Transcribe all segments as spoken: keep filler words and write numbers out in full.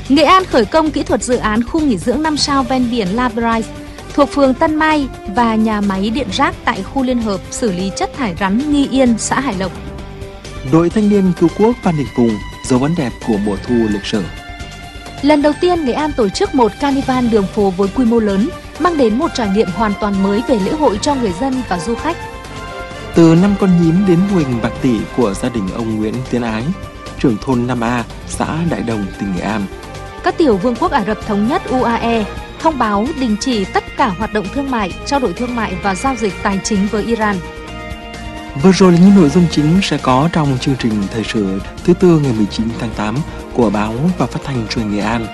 Nghệ An khởi công kỹ thuật dự án khu nghỉ dưỡng năm sao ven biển La Brise thuộc phường Tân Mai và nhà máy điện rác tại khu liên hợp xử lý chất thải rắn Nghi Yên, xã Hải Lộc. Đội thanh niên cứu quốc Phan Đình Phùng, dấu ấn đẹp của mùa thu lịch sử. Lần đầu tiên Nghệ An tổ chức một carnival đường phố với quy mô lớn, mang đến một trải nghiệm hoàn toàn mới về lễ hội cho người dân và du khách. Từ năm con nhím đến mô hình bạc tỷ của gia đình ông Nguyễn Tiến Ái, trưởng thôn năm A, xã Đại Đồng, tỉnh Nghệ An. Các tiểu vương quốc Ả Rập Thống Nhất U A E thông báo đình chỉ tất cả hoạt động thương mại, trao đổi thương mại và giao dịch tài chính với Iran. Vừa rồi là những nội dung chính sẽ có trong chương trình thời sự thứ tư ngày mười chín tháng tám của báo và phát thanh truyền Nghệ An.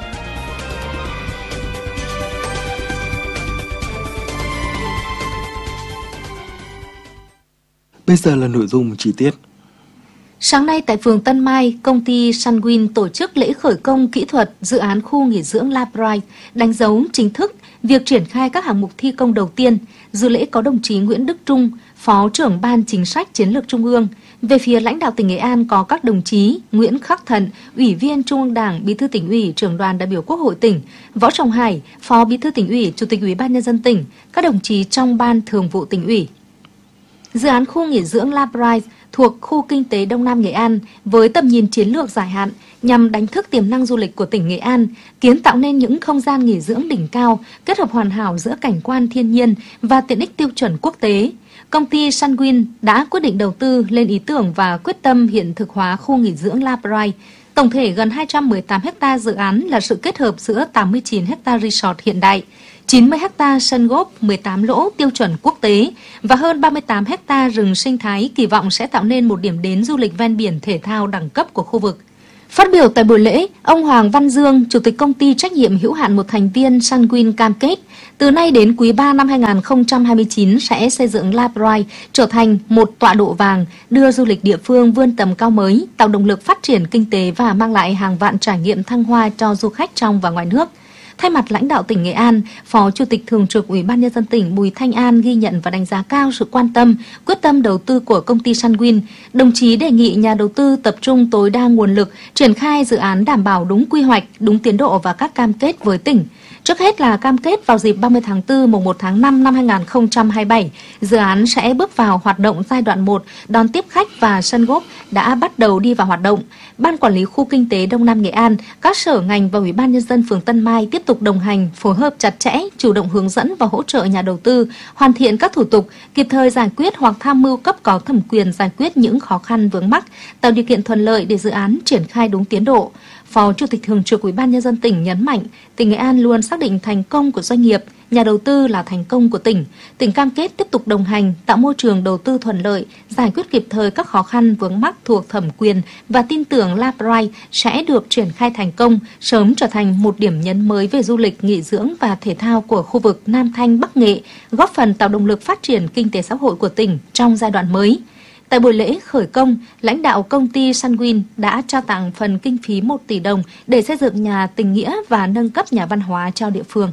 Bây giờ là nội dung chi tiết. Sáng nay tại phường Tân Mai, công ty Sunwin tổ chức lễ khởi công kỹ thuật dự án khu nghỉ dưỡng La Brise, đánh dấu chính thức việc triển khai các hạng mục thi công đầu tiên. Dự lễ có đồng chí Nguyễn Đức Trung, Phó trưởng Ban Chính sách Chiến lược Trung ương. Về phía lãnh đạo tỉnh Nghệ An có các đồng chí Nguyễn Khắc Thận, Ủy viên Trung ương Đảng, Bí thư Tỉnh ủy, Trưởng đoàn đại biểu Quốc hội tỉnh, Võ Trọng Hải, Phó Bí thư Tỉnh ủy, Chủ tịch Ủy ban nhân dân tỉnh, các đồng chí trong Ban Thường vụ Tỉnh ủy. Dự án khu nghỉ dưỡng La Brise thuộc khu kinh tế Đông Nam Nghệ An với tầm nhìn chiến lược dài hạn nhằm đánh thức tiềm năng du lịch của tỉnh Nghệ An, kiến tạo nên những không gian nghỉ dưỡng đỉnh cao, kết hợp hoàn hảo giữa cảnh quan thiên nhiên và tiện ích tiêu chuẩn quốc tế. Công ty Sunwin đã quyết định đầu tư lên ý tưởng và quyết tâm hiện thực hóa khu nghỉ dưỡng La Brise. Tổng thể gần hai trăm mười tám ha dự án là sự kết hợp giữa tám mươi chín ha resort hiện đại, chín mươi ha sân golf mười tám lỗ tiêu chuẩn quốc tế và hơn ba mươi tám ha rừng sinh thái, kỳ vọng sẽ tạo nên một điểm đến du lịch ven biển thể thao đẳng cấp của khu vực. Phát biểu tại buổi lễ, ông Hoàng Văn Dương, Chủ tịch Công ty trách nhiệm hữu hạn một thành viên Sunwin cam kết, từ nay đến quý ba năm hai nghìn không trăm hai mươi chín sẽ xây dựng La Brise trở thành một tọa độ vàng, đưa du lịch địa phương vươn tầm cao mới, tạo động lực phát triển kinh tế và mang lại hàng vạn trải nghiệm thăng hoa cho du khách trong và ngoài nước. Thay mặt lãnh đạo tỉnh Nghệ An, Phó Chủ tịch Thường trực Ủy ban nhân dân tỉnh Bùi Thanh An ghi nhận và đánh giá cao sự quan tâm, quyết tâm đầu tư của công ty Sunwin. Đồng chí đề nghị nhà đầu tư tập trung tối đa nguồn lực, triển khai dự án đảm bảo đúng quy hoạch, đúng tiến độ và các cam kết với tỉnh. Trước hết là cam kết vào dịp ba mươi tháng tư mùng một tháng năm năm hai nghìn không trăm hai mươi bảy, dự án sẽ bước vào hoạt động giai đoạn một, đón tiếp khách và sân golf đã bắt đầu đi vào hoạt động. Ban Quản lý Khu Kinh tế Đông Nam Nghệ An, các sở ngành và Ủy ban nhân dân phường Tân Mai tiếp tục đồng hành, phối hợp chặt chẽ, chủ động hướng dẫn và hỗ trợ nhà đầu tư hoàn thiện các thủ tục, kịp thời giải quyết hoặc tham mưu cấp có thẩm quyền giải quyết những khó khăn vướng mắc, tạo điều kiện thuận lợi để dự án triển khai đúng tiến độ. Phó Chủ tịch Thường trực Ủy ban nhân dân tỉnh nhấn mạnh, tỉnh Nghệ An luôn xác định thành công của doanh nghiệp, nhà đầu tư là thành công của tỉnh. Tỉnh cam kết tiếp tục đồng hành, tạo môi trường đầu tư thuận lợi, giải quyết kịp thời các khó khăn vướng mắc thuộc thẩm quyền và tin tưởng La Brise sẽ được triển khai thành công, sớm trở thành một điểm nhấn mới về du lịch, nghỉ dưỡng và thể thao của khu vực Nam Thanh Bắc Nghệ, góp phần tạo động lực phát triển kinh tế xã hội của tỉnh trong giai đoạn mới. Tại buổi lễ khởi công, lãnh đạo công ty Sunwin đã trao tặng phần kinh phí một tỷ đồng để xây dựng nhà tình nghĩa và nâng cấp nhà văn hóa cho địa phương.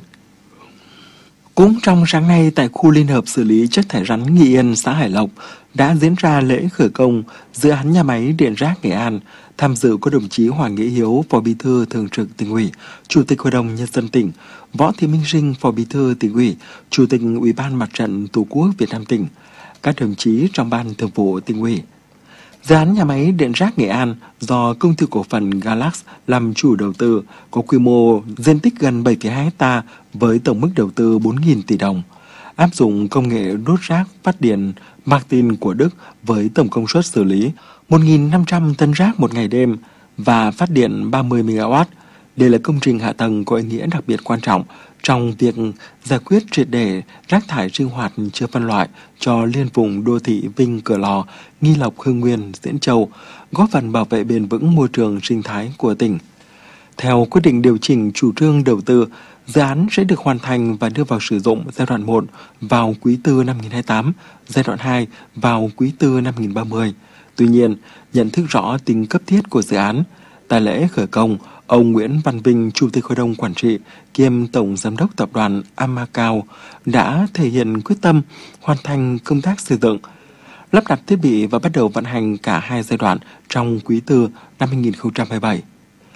Cũng trong sáng nay tại khu liên hợp xử lý chất thải rắn Nghi Yên, xã Hải Lộc đã diễn ra lễ khởi công dự án nhà máy điện rác Nghệ An. Tham dự có đồng chí Hoàng Nghĩa Hiếu, Phó Bí thư Thường trực Tỉnh ủy, Chủ tịch Hội đồng Nhân dân tỉnh, Võ Thị Minh Sinh, Phó Bí thư Tỉnh ủy, Chủ tịch Ủy ban Mặt trận Tổ quốc Việt Nam tỉnh, các đồng chí trong Ban Thường vụ Tỉnh ủy. Dự án nhà máy điện rác Nghệ An do Công ty Cổ phần Galax làm chủ đầu tư, có quy mô diện tích gần bảy phẩy hai ha với tổng mức đầu tư bốn nghìn tỷ đồng. Áp dụng công nghệ đốt rác phát điện Martin của Đức với tổng công suất xử lý một nghìn năm trăm tấn rác một ngày đêm và phát điện ba mươi mê ga oát. Đây là công trình hạ tầng có ý nghĩa đặc biệt quan trọng trong việc giải quyết triệt để rác thải sinh hoạt chưa phân loại cho liên vùng đô thị Vinh, Cửa Lò, Nghi Lộc, Hưng Nguyên, Diễn Châu, góp phần bảo vệ bền vững môi trường sinh thái của tỉnh. Theo quyết định điều chỉnh chủ trương đầu tư, dự án sẽ được hoàn thành và đưa vào sử dụng giai đoạn một vào quý tư năm hai nghìn không trăm hai mươi tám, giai đoạn hai vào quý tư năm hai nghìn không trăm ba mươi. Tuy nhiên, nhận thức rõ tính cấp thiết của dự án, tại lễ khởi công, ông Nguyễn Văn Vinh, Chủ tịch Hội đồng Quản trị kiêm Tổng Giám đốc Tập đoàn Amacao đã thể hiện quyết tâm hoàn thành công tác xây dựng, lắp đặt thiết bị và bắt đầu vận hành cả hai giai đoạn trong quý tư năm hai nghìn không trăm hai mươi bảy.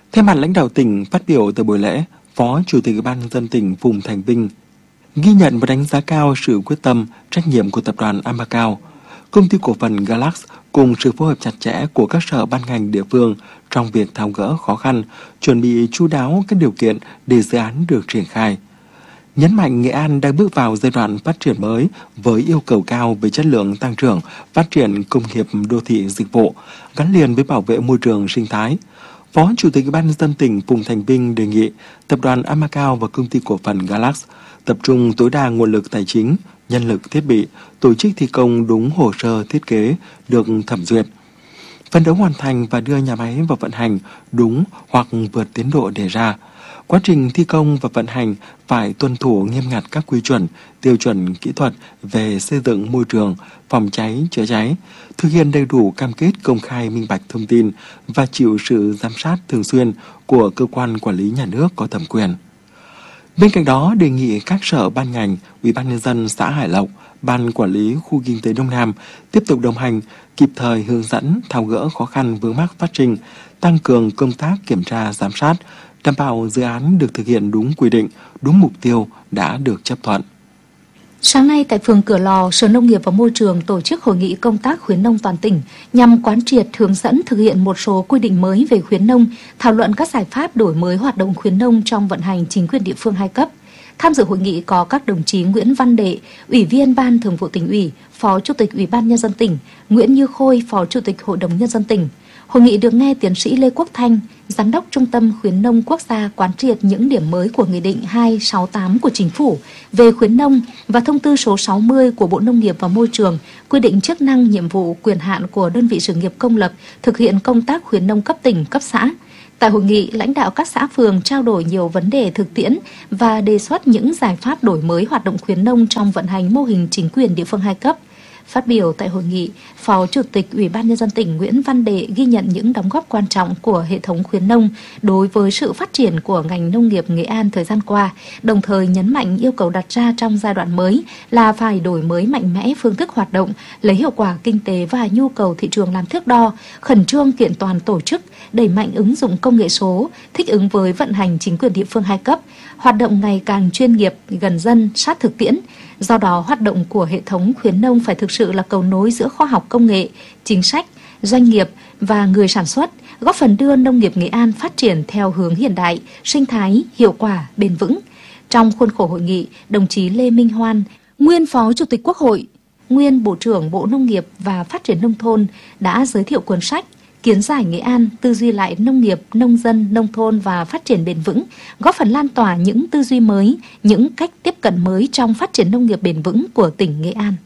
Thay mặt lãnh đạo tỉnh phát biểu tại buổi lễ, Phó Chủ tịch Ủy ban nhân dân tỉnh Phùng Thành Vinh ghi nhận và đánh giá cao sự quyết tâm, trách nhiệm của tập đoàn Amacao, công ty cổ phần Galax cùng sự phối hợp chặt chẽ của các sở ban ngành địa phương trong việc tháo gỡ khó khăn, chuẩn bị chu đáo các điều kiện để dự án được triển khai. Nhấn mạnh Nghệ An đang bước vào giai đoạn phát triển mới với yêu cầu cao về chất lượng tăng trưởng, phát triển công nghiệp đô thị dịch vụ, gắn liền với bảo vệ môi trường sinh thái. Phó Chủ tịch Ủy ban nhân dân tỉnh Phùng Thành Vinh đề nghị tập đoàn Amacao và công ty cổ phần Galax tập trung tối đa nguồn lực tài chính, nhân lực thiết bị, tổ chức thi công đúng hồ sơ thiết kế được thẩm duyệt, phấn đấu hoàn thành và đưa nhà máy vào vận hành đúng hoặc vượt tiến độ đề ra. Quá trình thi công và vận hành phải tuân thủ nghiêm ngặt các quy chuẩn, tiêu chuẩn kỹ thuật về xây dựng môi trường, phòng cháy, chữa cháy, thực hiện đầy đủ cam kết công khai minh bạch thông tin và chịu sự giám sát thường xuyên của cơ quan quản lý nhà nước có thẩm quyền. Bên cạnh đó, đề nghị các sở ban ngành, Ủy ban nhân dân xã Hải Lộc, Ban quản lý khu kinh tế Đông Nam tiếp tục đồng hành, kịp thời hướng dẫn, tháo gỡ khó khăn vướng mắc phát sinh, tăng cường công tác kiểm tra giám sát, đảm bảo dự án được thực hiện đúng quy định, đúng mục tiêu đã được chấp thuận. Sáng nay tại phường Cửa Lò, Sở Nông nghiệp và Môi trường tổ chức hội nghị công tác khuyến nông toàn tỉnh nhằm quán triệt hướng dẫn thực hiện một số quy định mới về khuyến nông, thảo luận các giải pháp đổi mới hoạt động khuyến nông trong vận hành chính quyền địa phương hai cấp. Tham dự hội nghị có các đồng chí Nguyễn Văn Đệ, Ủy viên Ban Thường vụ Tỉnh ủy, Phó Chủ tịch Ủy ban Nhân dân tỉnh, Nguyễn Như Khôi, Phó Chủ tịch Hội đồng Nhân dân tỉnh. Hội nghị được nghe tiến sĩ Lê Quốc Thanh, Giám đốc Trung tâm Khuyến nông Quốc gia quán triệt những điểm mới của Nghị định hai trăm sáu mươi tám của Chính phủ về khuyến nông và Thông tư số sáu mươi của Bộ Nông nghiệp và Môi trường quy định chức năng, nhiệm vụ, quyền hạn của đơn vị sự nghiệp công lập thực hiện công tác khuyến nông cấp tỉnh, cấp xã. Tại hội nghị, lãnh đạo các xã phường trao đổi nhiều vấn đề thực tiễn và đề xuất những giải pháp đổi mới hoạt động khuyến nông trong vận hành mô hình chính quyền địa phương hai cấp. Phát biểu tại hội nghị, Phó Chủ tịch Ủy ban Nhân dân tỉnh Nguyễn Văn Đệ ghi nhận những đóng góp quan trọng của hệ thống khuyến nông đối với sự phát triển của ngành nông nghiệp Nghệ An thời gian qua, đồng thời nhấn mạnh yêu cầu đặt ra trong giai đoạn mới là phải đổi mới mạnh mẽ phương thức hoạt động, lấy hiệu quả kinh tế và nhu cầu thị trường làm thước đo, khẩn trương kiện toàn tổ chức, đẩy mạnh ứng dụng công nghệ số, thích ứng với vận hành chính quyền địa phương hai cấp, hoạt động ngày càng chuyên nghiệp, gần dân, sát thực tiễn. Do đó, hoạt động của hệ thống khuyến nông phải thực sự là cầu nối giữa khoa học công nghệ, chính sách, doanh nghiệp và người sản xuất, góp phần đưa nông nghiệp Nghệ An phát triển theo hướng hiện đại, sinh thái, hiệu quả, bền vững. Trong khuôn khổ hội nghị, đồng chí Lê Minh Hoan, nguyên Phó Chủ tịch Quốc hội, nguyên Bộ trưởng Bộ Nông nghiệp và Phát triển Nông thôn đã giới thiệu cuốn sách Kiến giải Nghệ An, tư duy lại nông nghiệp, nông dân, nông thôn và phát triển bền vững, góp phần lan tỏa những tư duy mới, những cách tiếp cận mới trong phát triển nông nghiệp bền vững của tỉnh Nghệ An.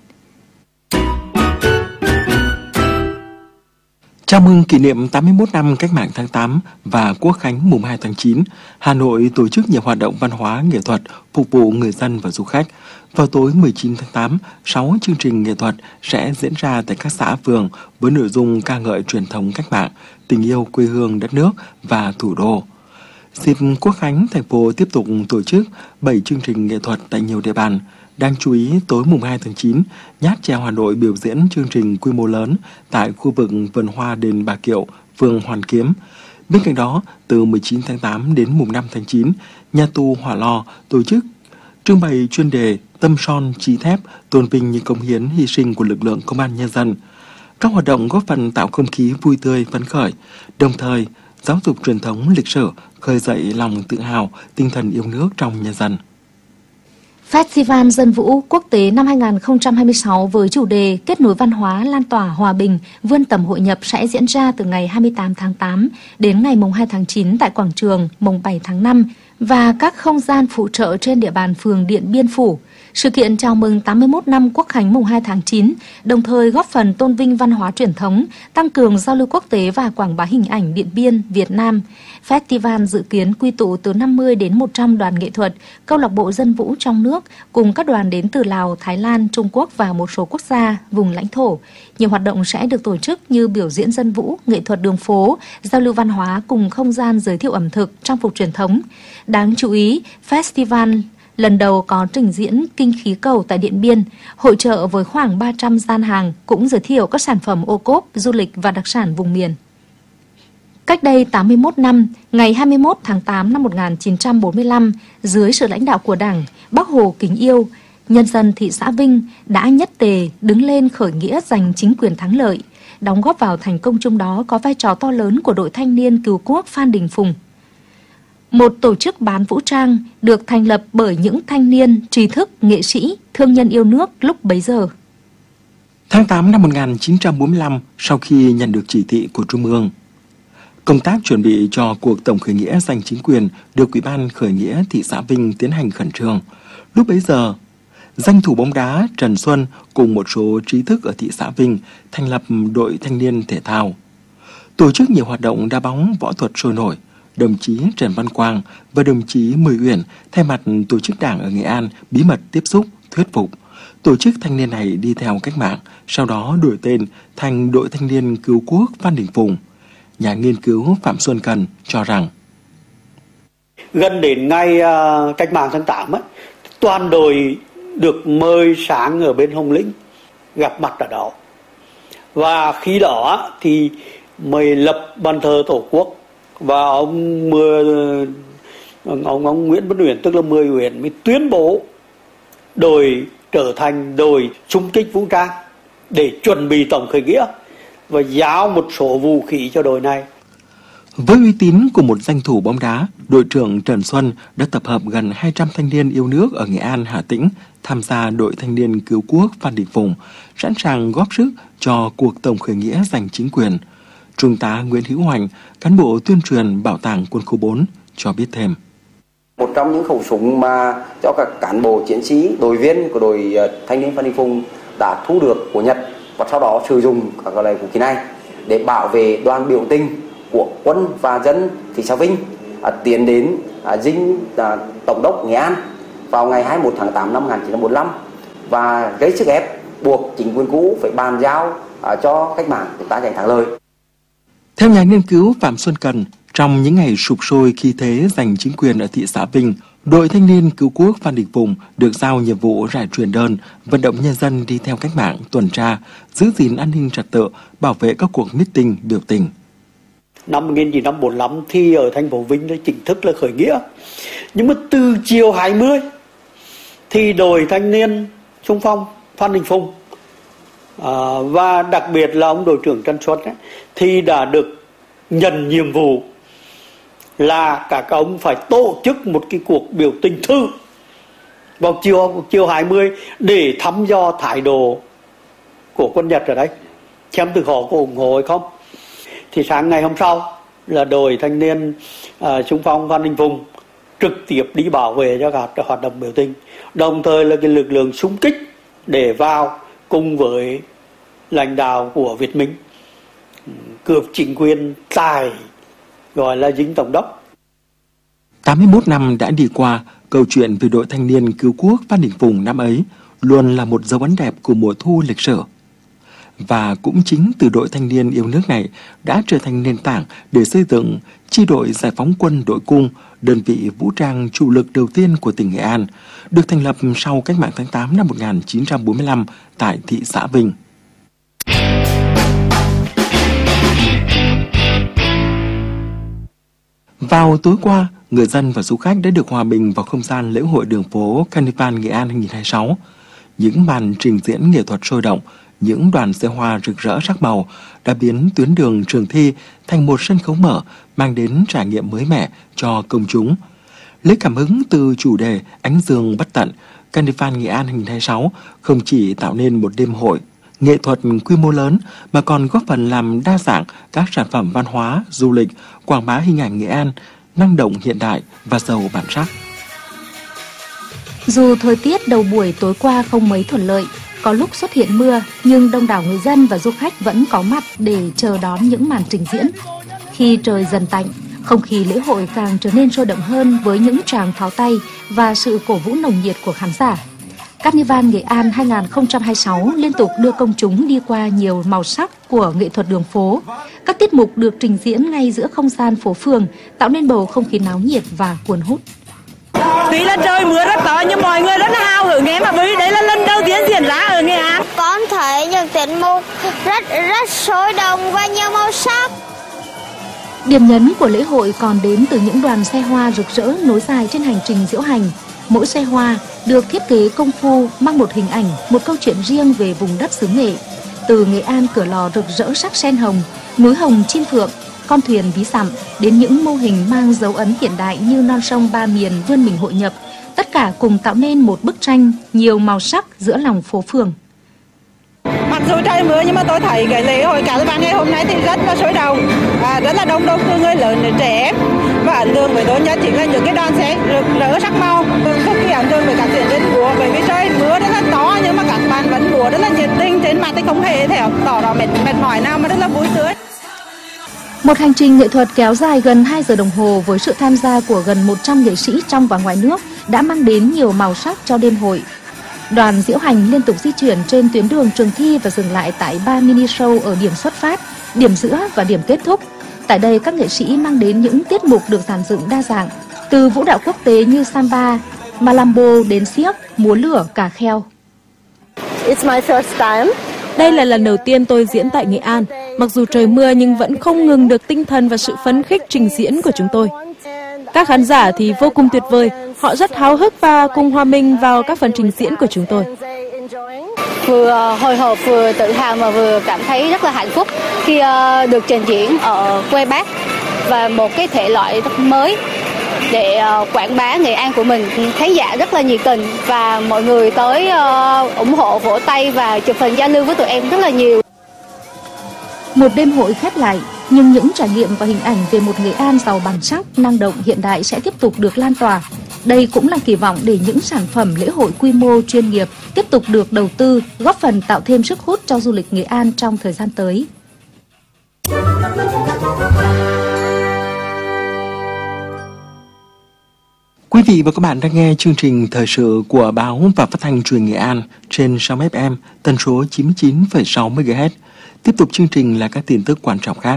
Chào mừng kỷ niệm tám mươi mốt năm Cách mạng tháng tám và Quốc khánh mùng hai tháng chín, Hà Nội tổ chức nhiều hoạt động văn hóa, nghệ thuật phục vụ người dân và du khách. Vào tối mười chín tháng tám, sáu chương trình nghệ thuật sẽ diễn ra tại các xã phường với nội dung ca ngợi truyền thống cách mạng, tình yêu quê hương đất nước và thủ đô. Dịp Quốc khánh, thành phố tiếp tục tổ chức bảy chương trình nghệ thuật tại nhiều địa bàn. Đáng chú ý, tối mùng hai tháng chín, Nhát Trèo Hà Nội biểu diễn chương trình quy mô lớn tại khu vực vườn hoa đền Bà Kiệu, phường Hoàn Kiếm. Bên cạnh đó, từ mười chín tháng tám đến mùng năm tháng chín, nhà tù Hỏa Lò tổ chức trưng bày chuyên đề Tâm son chí thép, tôn vinh những cống hiến hy sinh của lực lượng công an nhân dân. Các hoạt động góp phần tạo không khí vui tươi phấn khởi, đồng thời giáo dục truyền thống lịch sử, khơi dậy lòng tự hào, tinh thần yêu nước trong nhân dân. Festival Dân vũ Quốc tế năm hai không hai sáu với chủ đề Kết nối văn hóa, lan tỏa hòa bình, vươn tầm hội nhập sẽ diễn ra từ ngày hai mươi tám tháng tám đến ngày mùng hai tháng chín tại quảng trường mùng bảy tháng năm và các không gian phụ trợ trên địa bàn phường Điện Biên Phủ. Sự kiện chào mừng tám mươi mốt năm Quốc khánh mùng hai tháng chín, đồng thời góp phần tôn vinh văn hóa truyền thống, tăng cường giao lưu quốc tế và quảng bá hình ảnh Điện Biên, Việt Nam. Festival dự kiến quy tụ từ năm mươi đến một trăm đoàn nghệ thuật, câu lạc bộ dân vũ trong nước cùng các đoàn đến từ Lào, Thái Lan, Trung Quốc và một số quốc gia, vùng lãnh thổ. Nhiều hoạt động sẽ được tổ chức như biểu diễn dân vũ, nghệ thuật đường phố, giao lưu văn hóa cùng không gian giới thiệu ẩm thực, trang phục truyền thống. Đáng chú ý, Festival lần đầu có trình diễn kinh khí cầu tại Điện Biên, hội chợ với khoảng ba trăm gian hàng cũng giới thiệu các sản phẩm ô cốp, du lịch và đặc sản vùng miền. Cách đây tám mươi mốt năm, ngày hai mươi mốt tháng tám năm một nghìn chín trăm bốn mươi lăm, dưới sự lãnh đạo của Đảng, Bác Hồ kính yêu, nhân dân thị xã Vinh đã nhất tề đứng lên khởi nghĩa giành chính quyền thắng lợi. Đóng góp vào thành công chung đó có vai trò to lớn của đội thanh niên cứu quốc Phan Đình Phùng. Một tổ chức bán vũ trang được thành lập bởi những thanh niên, trí thức, nghệ sĩ, thương nhân yêu nước lúc bấy giờ. Tháng tám năm một nghìn chín trăm bốn mươi lăm, sau khi nhận được chỉ thị của Trung ương, công tác chuẩn bị cho cuộc tổng khởi nghĩa giành chính quyền được Ủy ban khởi nghĩa thị xã Vinh tiến hành khẩn trương. Lúc bấy giờ, danh thủ bóng đá Trần Xuân cùng một số trí thức ở thị xã Vinh thành lập đội thanh niên thể thao, tổ chức nhiều hoạt động đá bóng, võ thuật sôi nổi. Đồng chí Trần Văn Quang và đồng chí Mười Uyển thay mặt tổ chức đảng ở Nghệ An bí mật tiếp xúc, thuyết phục. Tổ chức thanh niên này đi theo cách mạng, sau đó đổi tên thành đội thanh niên cứu quốc Phan Đình Phùng. Nhà nghiên cứu Phạm Xuân Cần cho rằng gần đến ngày uh, cách mạng tháng tám ấy, toàn đội được mời sáng ở bên Hồng Lĩnh gặp mặt ở đó, và khi đó thì mời lập bàn thờ Tổ quốc, và ông mưa ông ông Nguyễn Văn Uyển, tức là Mười Uyển, mới tuyên bố đội trở thành đội xung kích vũ trang để chuẩn bị tổng khởi nghĩa và giao một số vũ khí cho đội này. Với uy tín của một danh thủ bóng đá, đội trưởng Trần Xuân đã tập hợp gần hai trăm thanh niên yêu nước ở Nghệ An, Hà Tĩnh tham gia đội thanh niên cứu quốc Phan Đình Phùng, sẵn sàng góp sức cho cuộc tổng khởi nghĩa giành chính quyền. Trung tá Nguyễn Hữu Hoành, cán bộ tuyên truyền Bảo tàng Quân khu bốn, cho biết thêm. Một trong những khẩu súng mà cho các cán bộ chiến sĩ, đội viên của đội thanh niên Phan Đình Phùng đã thu được của Nhật và sau đó sử dụng các loại vũ khí này để bảo vệ đoàn biểu tình của quân và dân thị xã Vinh à, tiến đến à, dinh à, Tổng đốc Nghệ An vào ngày hai mươi mốt tháng tám năm một nghìn chín trăm bốn mươi lăm và gây sức ép buộc chính quyền cũ phải bàn giao à, cho cách mạng chúng ta giành thắng lợi. Theo nhà nghiên cứu Phạm Xuân Cần, trong những ngày sục sôi khí thế giành chính quyền ở thị xã Vinh, đội thanh niên cứu quốc Phan Đình Phùng được giao nhiệm vụ rải truyền đơn, vận động nhân dân đi theo cách mạng, tuần tra, giữ gìn an ninh trật tự, bảo vệ các cuộc meeting, biểu tình. Năm một nghìn chín trăm bốn mươi lăm thì ở thành phố Vinh đã chính thức là khởi nghĩa. Nhưng mà từ chiều hai mươi thì đội thanh niên xung phong Phan Đình Phùng à, và đặc biệt là ông đội trưởng Trần Xuân ấy, thì đã được nhận nhiệm vụ là các ông phải tổ chức một cái cuộc biểu tình thư vào chiều chiều hai mươi để thăm dò thái độ của quân Nhật ở đấy, xem từ họ có ủng hộ hay không. Thì sáng ngày hôm sau là đội thanh niên xung uh, phong Phan Đình Phùng trực tiếp đi bảo vệ cho các hoạt động biểu tình, đồng thời là cái lực lượng xung kích để vào cùng với lãnh đạo của Việt Minh cướp chính quyền tại gọi là dinh Tổng đốc. tám mươi mốt năm đã đi qua, câu chuyện về đội thanh niên cứu quốc Phan Đình Phùng năm ấy luôn là một dấu ấn đẹp của mùa thu lịch sử. Và cũng chính từ đội thanh niên yêu nước này đã trở thành nền tảng để xây dựng chi đội giải phóng quân đội cung, đơn vị vũ trang chủ lực đầu tiên của tỉnh Nghệ An, được thành lập sau cách mạng tháng tám năm một nghìn chín trăm bốn mươi lăm tại thị xã Vinh. Vào tối qua, người dân và du khách đã được hòa mình vào không gian lễ hội đường phố Carnival Nghệ An hai nghìn không trăm hai mươi sáu. Những màn trình diễn nghệ thuật sôi động, những đoàn xe hoa rực rỡ sắc màu đã biến tuyến đường Trường Thi thành một sân khấu mở, mang đến trải nghiệm mới mẻ cho công chúng. Lấy cảm hứng từ chủ đề Ánh Dương Bất Tận, Carnival Nghệ An hai nghìn không trăm hai mươi sáu không chỉ tạo nên một đêm hội nghệ thuật quy mô lớn mà còn góp phần làm đa dạng các sản phẩm văn hóa, du lịch, quảng bá hình ảnh Nghệ An năng động hiện đại và giàu bản sắc. Dù thời tiết đầu buổi tối qua không mấy thuận lợi, có lúc xuất hiện mưa, nhưng đông đảo người dân và du khách vẫn có mặt để chờ đón những màn trình diễn. Khi trời dần tạnh, không khí lễ hội càng trở nên sôi động hơn với những tràng pháo tay và sự cổ vũ nồng nhiệt của khán giả. Carnival Nghệ An hai nghìn không trăm hai mươi sáu liên tục đưa công chúng đi qua nhiều màu sắc của nghệ thuật đường phố. Các tiết mục được trình diễn ngay giữa không gian phố phường, tạo nên bầu không khí náo nhiệt và cuốn hút. Tuy là trời mưa rất to nhưng mọi người rất là hào hứng nghe, mà bởi đây là lần đầu tiên diễn ra ở Nghệ An. Con thấy những tiết mục rất rất sôi động và nhiều màu sắc. Điểm nhấn của lễ hội còn đến từ những đoàn xe hoa rực rỡ nối dài trên hành trình diễu hành. Mỗi xe hoa được thiết kế công phu, mang một hình ảnh, một câu chuyện riêng về vùng đất xứ Nghệ. Từ Nghệ An Cửa Lò rực rỡ sắc sen hồng, núi hồng chim phượng, con thuyền ví dặm, đến những mô hình mang dấu ấn hiện đại như non sông ba miền vươn mình hội nhập, tất cả cùng tạo nên một bức tranh nhiều màu sắc giữa lòng phố phường. Mặc dù trời mưa nhưng mà tôi thấy cái lễ hội Cả Vàng ngày hôm nay thì rất là sôi động, và rất là đông đông từ người lớn đến trẻ em. Và ấn tượng với tôi nhất chính là những cái đoàn xe rực rỡ sắc màu, cực kỳ ấn tượng với các diễn viên múa, bởi vì trời mưa rất là to nhưng mà các bạn vẫn múa rất là nhiệt tình, trên mặt thì không hề thể tỏ rõ mệt mệt mỏi nào mà rất là vui tươi. Một hành trình nghệ thuật kéo dài gần hai giờ đồng hồ với sự tham gia của gần một trăm nghệ sĩ trong và ngoài nước đã mang đến nhiều màu sắc cho đêm hội. Đoàn diễu hành liên tục di chuyển trên tuyến đường Trường Thi và dừng lại tại ba mini show ở điểm xuất phát, điểm giữa và điểm kết thúc. Tại đây, các nghệ sĩ mang đến những tiết mục được dàn dựng đa dạng, từ vũ đạo quốc tế như samba, malambo đến xiếc, múa lửa, cà kheo. It's my first time. Đây là lần đầu tiên tôi diễn tại Nghệ An. Mặc dù trời mưa nhưng vẫn không ngừng được tinh thần và sự phấn khích trình diễn của chúng tôi. Các khán giả thì vô cùng tuyệt vời, họ rất háo hức và cùng hòa mình vào các phần trình diễn của chúng tôi. Vừa hồi hộp, vừa tự hào mà vừa cảm thấy rất là hạnh phúc khi được trình diễn ở quê Bác và một cái thể loại rất mới để quảng bá Nghệ An của mình. Khán giả rất là nhiệt tình và mọi người tới ủng hộ, vỗ tay và chụp hình giao lưu với tụi em rất là nhiều. Một đêm hội khép lại, nhưng những trải nghiệm và hình ảnh về một Nghệ An giàu bản sắc, năng động, hiện đại sẽ tiếp tục được lan tỏa. Đây cũng là kỳ vọng để những sản phẩm lễ hội quy mô chuyên nghiệp tiếp tục được đầu tư, góp phần tạo thêm sức hút cho du lịch Nghệ An trong thời gian tới. Quý vị và các bạn đang nghe chương trình thời sự của báo và phát thanh truyền Nghệ An trên sóng ép em tần số chín mươi chín phẩy sáu mê ga héc. Tiếp tục chương trình là các tin tức quan trọng khác.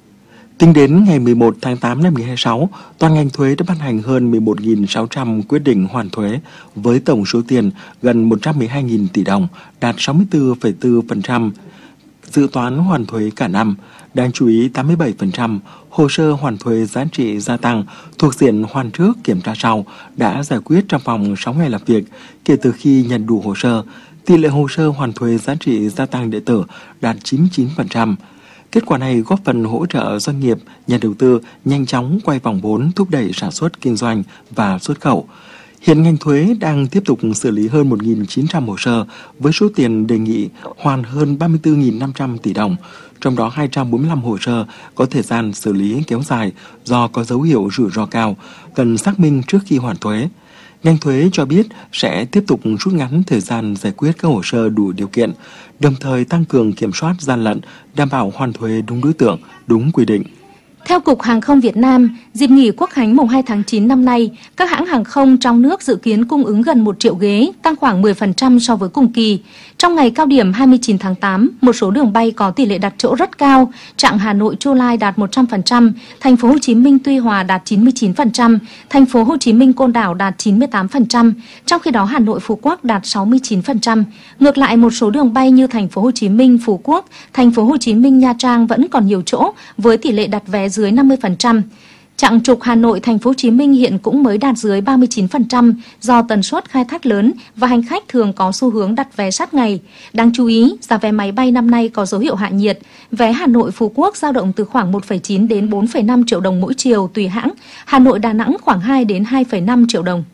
Tính đến ngày mười một tháng tám năm hai nghìn không trăm hai mươi sáu, toàn ngành thuế đã ban hành hơn mười một nghìn sáu trăm quyết định hoàn thuế với tổng số tiền gần một trăm mười hai nghìn tỷ đồng, đạt sáu mươi tư phẩy bốn phần trăm dự toán hoàn thuế cả năm. Đáng chú ý, tám mươi bảy phần trăm hồ sơ hoàn thuế giá trị gia tăng thuộc diện hoàn trước kiểm tra sau đã giải quyết trong vòng sáu ngày làm việc kể từ khi nhận đủ hồ sơ. Tỷ lệ hồ sơ hoàn thuế giá trị gia tăng điện tử đạt chín mươi chín phần trăm. Kết quả này góp phần hỗ trợ doanh nghiệp, nhà đầu tư nhanh chóng quay vòng vốn, thúc đẩy sản xuất kinh doanh và xuất khẩu. Hiện ngành thuế đang tiếp tục xử lý hơn một nghìn chín trăm hồ sơ với số tiền đề nghị hoàn hơn ba mươi tư nghìn năm trăm tỷ đồng. Trong đó hai trăm bốn mươi lăm hồ sơ có thời gian xử lý kéo dài do có dấu hiệu rủi ro cao, cần xác minh trước khi hoàn thuế. Ngành thuế cho biết sẽ tiếp tục rút ngắn thời gian giải quyết các hồ sơ đủ điều kiện, đồng thời tăng cường kiểm soát gian lận, đảm bảo hoàn thuế đúng đối tượng, đúng quy định. Theo Cục Hàng không Việt Nam, dịp nghỉ Quốc khánh mùng hai tháng chín năm nay, các hãng hàng không trong nước dự kiến cung ứng gần một triệu ghế, tăng khoảng mười phần trăm so với cùng kỳ. Trong ngày cao điểm hai mươi chín tháng tám, một số đường bay có tỷ lệ đặt chỗ rất cao, chặng Hà Nội Chu Lai đạt một trăm phần trăm, thành phố Hồ Chí Minh Tuy Hòa đạt chín mươi chín phần trăm, thành phố Hồ Chí Minh Côn Đảo đạt chín mươi tám phần trăm, trong khi đó Hà Nội Phú Quốc đạt sáu mươi chín phần trăm. Ngược lại, một số đường bay như thành phố Hồ Chí Minh Phú Quốc, thành phố Hồ Chí Minh Nha Trang vẫn còn nhiều chỗ với tỷ lệ đặt vé dưới năm mươi phần trăm. Chặng trục Hà Nội Thành phố Hồ Chí Minh hiện cũng mới đạt dưới ba mươi chín phần trăm do tần suất khai thác lớn và hành khách thường có xu hướng đặt vé sát ngày. Đáng chú ý, giá vé máy bay năm nay có dấu hiệu hạ nhiệt. Vé Hà Nội Phú Quốc dao động từ khoảng một phẩy chín đến bốn phẩy năm triệu đồng mỗi chiều tùy hãng, Hà Nội Đà Nẵng khoảng hai đến hai phẩy năm triệu đồng.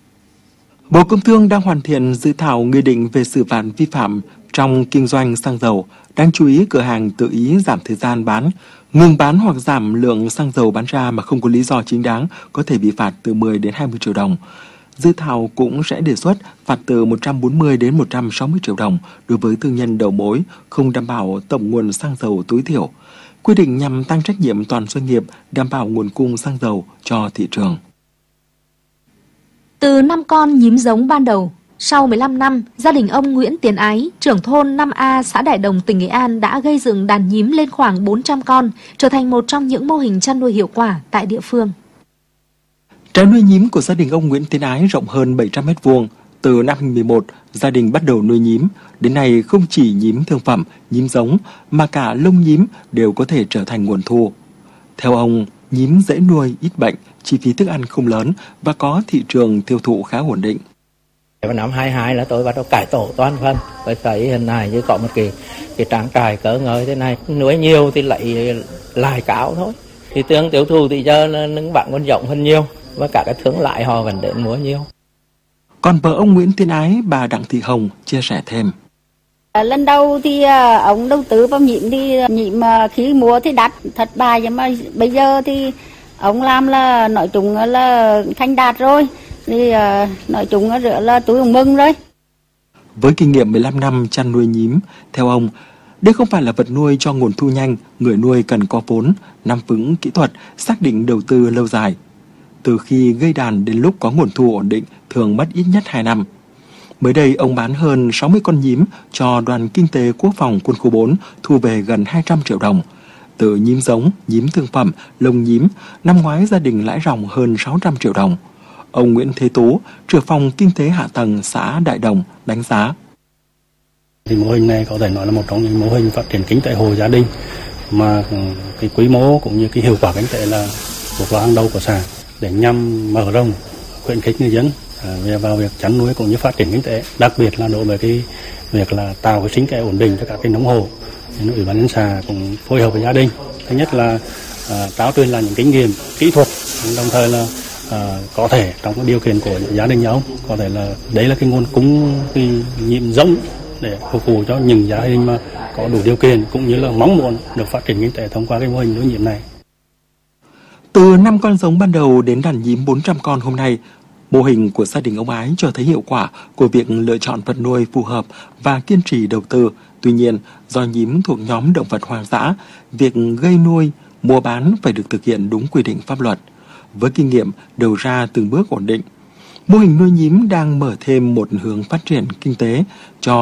Bộ Công Thương đang hoàn thiện dự thảo nghị định về xử phạt vi phạm trong kinh doanh xăng dầu. Đáng chú ý, cửa hàng tự ý giảm thời gian bán, ngừng bán hoặc giảm lượng xăng dầu bán ra mà không có lý do chính đáng có thể bị phạt từ mười đến hai mươi triệu đồng. Dự thảo cũng sẽ đề xuất phạt từ một trăm bốn mươi đến một trăm sáu mươi triệu đồng đối với thương nhân đầu mối không đảm bảo tổng nguồn xăng dầu tối thiểu. Quy định nhằm tăng trách nhiệm toàn doanh nghiệp đảm bảo nguồn cung xăng dầu cho thị trường. Từ năm con nhím giống ban đầu, sau mười lăm năm, gia đình ông Nguyễn Tiến Ái, trưởng thôn năm A, xã Đại Đồng, tỉnh Nghệ An đã gây dựng đàn nhím lên khoảng bốn trăm con, trở thành một trong những mô hình chăn nuôi hiệu quả tại địa phương. Trại nuôi nhím của gia đình ông Nguyễn Tiến Ái rộng hơn bảy trăm mét vuông. Từ năm hai nghìn không trăm mười một, gia đình bắt đầu nuôi nhím. Đến nay không chỉ nhím thương phẩm, nhím giống mà cả lông nhím đều có thể trở thành nguồn thu. Theo ông, nhím dễ nuôi, ít bệnh, chi phí thức ăn không lớn và có thị trường tiêu thụ khá ổn định. Vào năm hai hai là tôi bắt đầu cải tổ toàn phần. Tôi thấy hình này như có một cái cái trang trại cỡ ngơi thế này, nuôi nhiều thì lại lại cao thôi. Thì tương tiêu thụ thì giờ là những bạn còn rộng hơn nhiều và cả các thương lái họ vẫn đến mua nhiều. Còn vợ ông Nguyễn Tiến Ái, bà Đặng Thị Hồng chia sẻ thêm. Lần đầu thì ông đầu tư vào nhịn thì nhịn mà khi mua thì đắt thất bại, nhưng mà bây giờ thì ông làm là nói chung là thành đạt rồi, thì nói chung là, là tôi cũng mừng rồi. Với kinh nghiệm mười lăm năm chăn nuôi nhím, theo ông, đây không phải là vật nuôi cho nguồn thu nhanh, người nuôi cần có vốn, nắm vững kỹ thuật, xác định đầu tư lâu dài. Từ khi gây đàn đến lúc có nguồn thu ổn định thường mất ít nhất hai năm. Mới đây, ông bán hơn sáu mươi con nhím cho Đoàn Kinh tế Quốc phòng Quân khu bốn, thu về gần hai trăm triệu đồng. Từ nhím giống, nhím thương phẩm, lông nhím, năm ngoái gia đình lãi ròng hơn sáu trăm triệu đồng. Ông Nguyễn Thế Tú, trưởng phòng Kinh tế Hạ tầng xã Đại Đồng, đánh giá. Thì mô hình này có thể nói là một trong những mô hình phát triển kinh tế hộ gia đình mà cái quy mô cũng như cái hiệu quả kinh tế là thuộc vào hàng đầu của xã, để nhằm mở rộng, khuyến khích người dân về vào việc chăn nuôi cũng như phát triển kinh tế, đặc biệt là đối với cái việc là tạo cái sinh kế ổn định cho các cái nông hộ. Nên ủy ban nhân xã cũng phối hợp với gia đình, thứ nhất là à, trao truyền là những kinh nghiệm kỹ thuật, đồng thời là à, có thể trong cái điều kiện của gia đình nhà ông có thể là đấy là cái nguồn cung cái nhím giống để phục vụ cho những gia đình mà có đủ điều kiện cũng như là mong muốn được phát triển kinh tế thông qua cái mô hình nuôi nhím này. Từ năm con giống ban đầu đến đàn nhím bốn trăm con hôm nay, mô hình của gia đình ông Ái cho thấy hiệu quả của việc lựa chọn vật nuôi phù hợp và kiên trì đầu tư. Tuy nhiên, do nhím thuộc nhóm động vật hoang dã, việc gây nuôi, mua bán phải được thực hiện đúng quy định pháp luật. Với kinh nghiệm đầu ra từng bước ổn định, mô hình nuôi nhím đang mở thêm một hướng phát triển kinh tế cho